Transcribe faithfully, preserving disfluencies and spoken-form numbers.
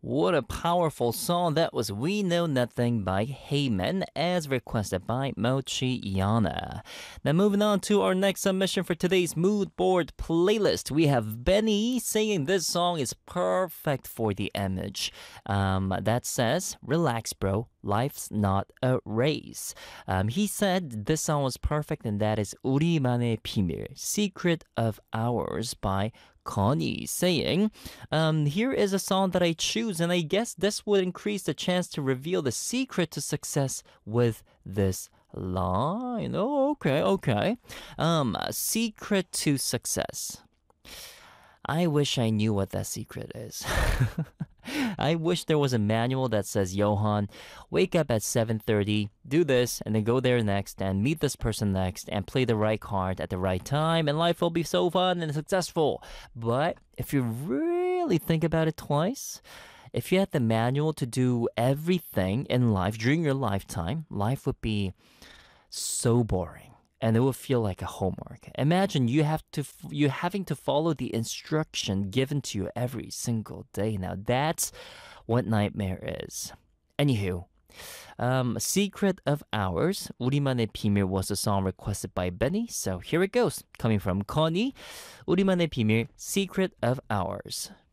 What a powerful song that was. We Know Nothing by Heyman as requested by Mochi Yana. Now moving on to our next submission for today's mood board playlist. We have Benny saying this song is perfect for the image. Um, that says, relax bro, life's not a race. Um, he said this song was perfect and that is 우리만의 비밀, Secret of Ours by Connie, saying, um, here is a song that I choose, and I guess this would increase the chance to reveal the secret to success with this line. Oh, okay, okay. Um, secret to success. I wish I knew what that secret is. I wish there was a manual that says, Johan, wake up at seven thirty, do this, and then go there next, and meet this person next, and play the right card at the right time, and life will be so fun and successful. But if you really think about it twice, if you had the manual to do everything in life during your lifetime, life would be so boring. And it will feel like a homework. Imagine you have to you having to follow the instruction given to you every single day. Now that's what nightmare is. Anywho, um, Secret of Ours, 우리만의 비밀 was a song requested by Benny. So here it goes, coming from Connie. 우리만의 비밀, Secret of Ours.